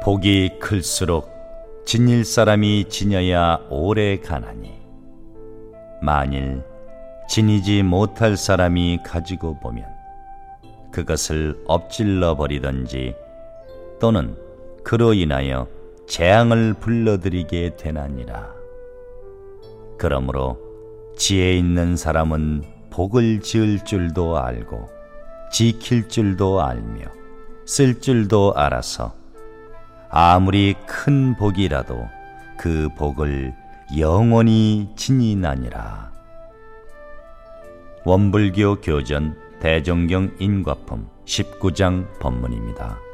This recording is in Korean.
복이 클수록 지닐 사람이 지녀야 오래 가나니 만일 지니지 못할 사람이 가지고 보면 그것을 엎질러 버리든지 또는 그로 인하여 재앙을 불러들이게 되나니라. 그러므로 지혜 있는 사람은 복을 지을 줄도 알고 지킬 줄도 알며 쓸 줄도 알아서 아무리 큰 복이라도 그 복을 영원히 지니나니라. 원불교 교전 대종경 인과품 19장 법문입니다.